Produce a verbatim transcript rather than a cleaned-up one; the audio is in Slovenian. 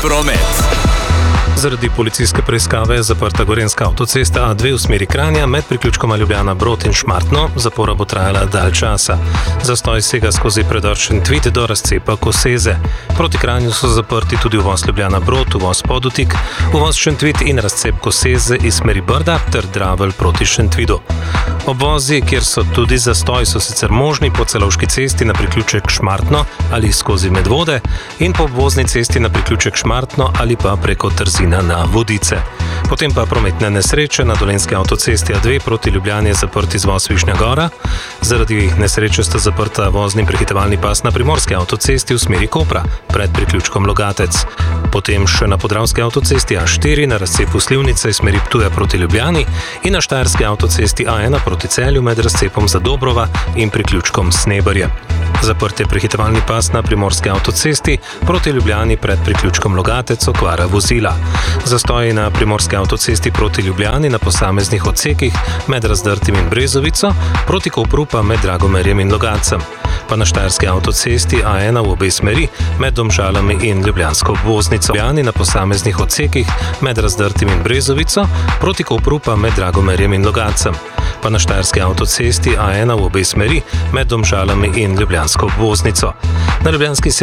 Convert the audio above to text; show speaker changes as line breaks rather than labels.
promet.
Zaradi policijske preiskave je zaprta gorenjska avtocesta A dve v smeri Kranja med priključkoma Ljubljana-Brod in Šmartno. Zapora bo trajala dalj časa. Zastoj sega skozi predor Šentvid do razcepa Koseze. Proti Kranju so zaprti tudi uvoz Ljubljana-Brod, uvoz Podutik, uvoz Šentvid in razcep Koseze iz smeri Brda ter Dravelj proti Šentvidu. Obvozi, kjer so tudi zastoj, so sicer možni po Celovški cesti na priključek Šmartno ali skozi Medvode in po obvozni cesti na priključek Šmartno ali pa preko Trzina na Vodice. Potem pa prometne nesreče na dolenjski avtocesti A dve proti Ljubljani je zaprt izvoz Višnja Gora. Zaradi nesreče sta zaprta vozni in prehitevalni pas na primorski avtocesti v smeri Kopra pred priključkom Logatec. Potem še na podravski avtocesti A štiri na razcepu Slivnice iz smeri Ptuja proti Ljubljani in na štajerski avtocesti A ena proti Celju med razcepom Zadobrova in priključkom Sneberje. Zaprt je prehitevalni pas na primorski avtocesti proti Ljubljani pred priključkom Logatec okvara vozila. Zastoji na primorski avtocesti proti Ljubljani na posameznih odsekih med Razdrtim in Brezovico, proti Kopru pa med Dragomerjem in Logatcem. Pa na štajerski avtocesti A ena v obe smeri med Domžalami in Ljubljansko obvoznico. Ljubljani na posameznih odsekih med Razdrtim in Brezovico, proti Kopru pa med Dragomerjem in Logatcem. Pa na štajerski avtocesti A ena v obe smeri med Domžalami in Ljubljansko obvoznico. Na ljubljanski